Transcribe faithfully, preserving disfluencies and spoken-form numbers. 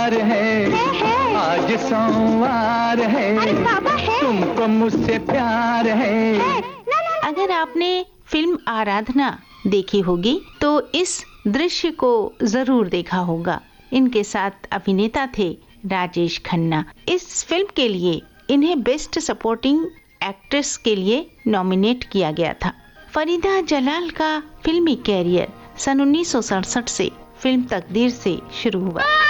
प्यार है, है, है। आज सोमवार है, अरे बाबा है, तुमको मुझसे प्यार है, है। ना, ना। अगर आपने फिल्म आराधना देखी होगी तो इस दृश्य को जरूर देखा होगा। इनके साथ अभिनेता थे राजेश खन्ना। इस फिल्म के लिए इन्हें बेस्ट सपोर्टिंग एक्ट्रेस के लिए नॉमिनेट किया गया था। फरीदा जलाल का फिल्मी कैरियर सन उन्नीस सौ सड़सठ से फिल्म तकदीर से शुरू हुआ।